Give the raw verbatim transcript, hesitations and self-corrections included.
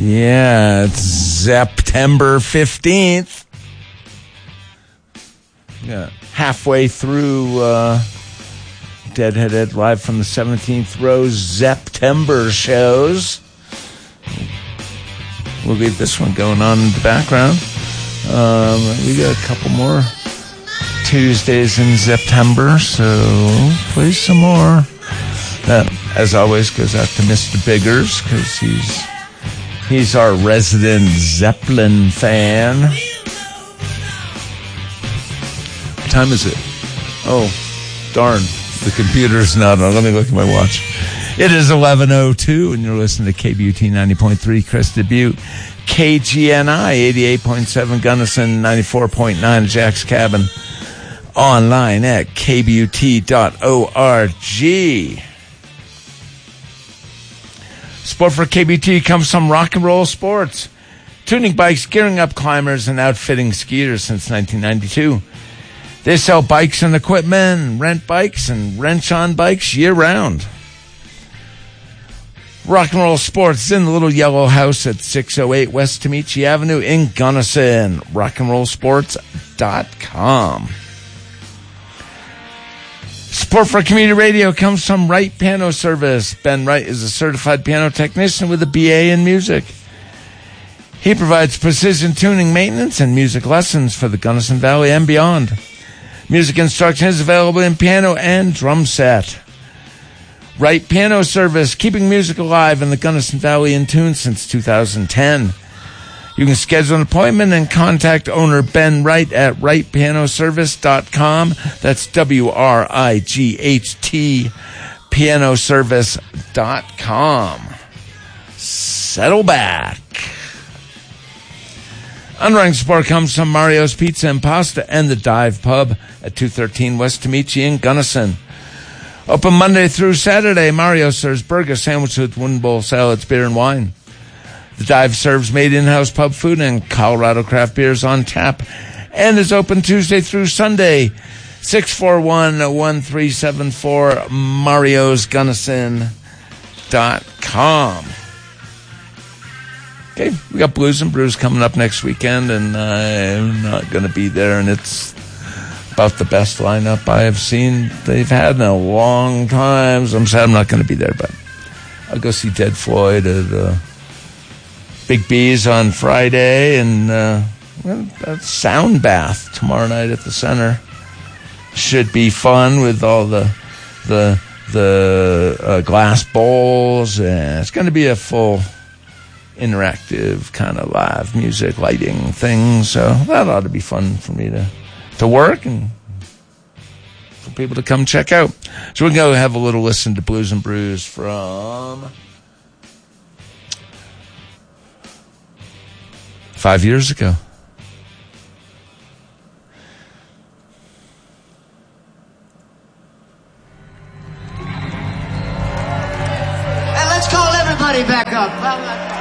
Yeah, it's September fifteenth. Yeah, halfway through uh, Deadheaded live from the seventeenth row September shows. We'll get this one going on in the background. Um, we got a couple more Tuesdays in September, so play some more. That, as always, goes out to Mister Biggers because he's he's our resident Zeppelin fan. What time is it? Oh, darn. The computer's not on. Let me look at my watch. It is eleven oh two, and you're listening to K B U T ninety point three Crested Butte, K G N I eighty-eight point seven Gunnison, ninety-four point nine Jack's Cabin, online at k b u t dot org. Support for K B U T comes from Rock and Roll Sports, tuning bikes, gearing up climbers, and outfitting skiers since nineteen ninety-two. They sell bikes and equipment, rent bikes, and wrench-on bikes year-round. Rock and Roll Sports is in the Little Yellow House at six oh eight West Tamichi Avenue in Gunnison. rock and roll sports dot com. Support for community radio comes from Wright Piano Service. Ben Wright is a certified piano technician with a B A in music. He provides precision tuning, maintenance, and music lessons for the Gunnison Valley and beyond. Music instruction is available in piano and drum set. Wright Piano Service, keeping music alive in the Gunnison Valley in tune since two thousand ten. You can schedule an appointment and contact owner Ben Wright at wright piano service dot com. That's W R I G H T piano service dot com. Settle back. Unrunning support comes from Mario's Pizza and Pasta and the Dive Pub at two thirteen West Tamichi in Gunnison. Open Monday through Saturday, Mario serves burger sandwiches with wooden bowl salads, beer, and wine. The Dive serves made in-house pub food and Colorado craft beers on tap and is open Tuesday through Sunday. six four one, one three seven four, marios gunnison dot com. Okay, we got Blues and Brews coming up next weekend, and I'm not going to be there, and it's about the best lineup I have seen they've had in a long time. So I'm sad I'm not going to be there, but I'll go see Dead Floyd at uh, Big B's on Friday, and uh, well, a sound bath tomorrow night at the center. Should be fun with all the the the uh, glass bowls, and it's going to be a full interactive kind of live music lighting thing. So that ought to be fun for me to to work and for people to come check out. So we're going to have a little listen to Blues and Brews from five years ago. And let's call everybody back up.